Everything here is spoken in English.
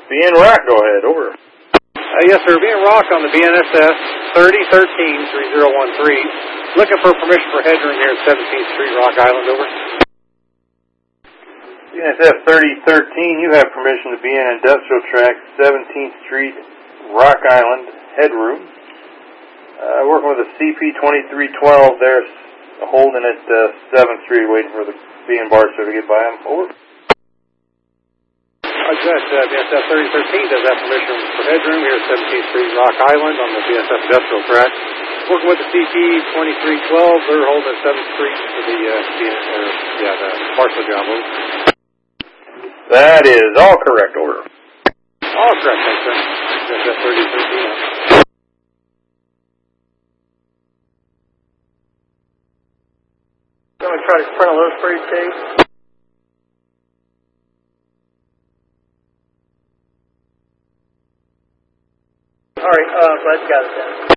BN Rock, go ahead, over. Yes, sir. BN Rock on the BNSF 3013-3013. Looking for permission for headroom here at 17th Street, Rock Island, over. BNSF 3013, you have permission to be in industrial track 17th Street, Rock Island, headroom. Working with a CP2312 there, holding at 7th Street, waiting for the BN Barstow to get by him. Over. Good. BNSF 3013 does have permission for headroom here at 17th Street, Rock Island on the BNSF industrial track. Working with the CP2312, they're holding at 7th Street for the the Barstow job. Over. That is all correct, over. All correct, thanks, sir. BNSF 3013. I'm going to try to print a low spray tape. All right, Bud's got it then.